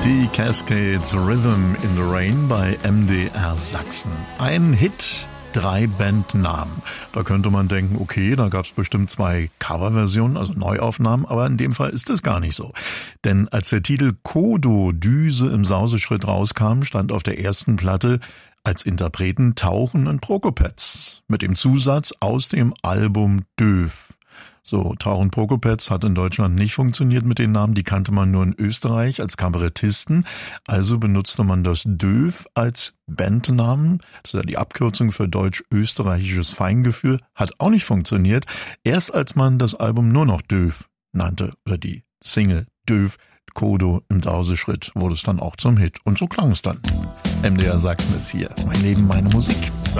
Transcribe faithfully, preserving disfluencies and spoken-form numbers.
Die Cascades Rhythm in the Rain bei M D R Sachsen. Ein Hit, drei Bandnamen. Da könnte man denken, okay, da gab es bestimmt zwei Coverversionen, also Neuaufnahmen, aber in dem Fall ist es gar nicht so. Denn als der Titel Kodo, Düse im Sauseschritt rauskam, stand auf der ersten Platte als Interpreten Tauchen und Prokopetz mit dem Zusatz aus dem Album Döv. So, Tauchen Prokopetz hat in Deutschland nicht funktioniert mit den Namen, die kannte man nur in Österreich als Kabarettisten, also benutzte man das Döv als Bandnamen, das ist ja die Abkürzung für deutsch-österreichisches Feingefühl, hat auch nicht funktioniert, erst als man das Album nur noch Döv nannte, oder die Single Döv, Kodo im Sauseschritt, wurde es dann auch zum Hit und so klang es dann. M D R Sachsen ist hier, mein Leben, meine Musik.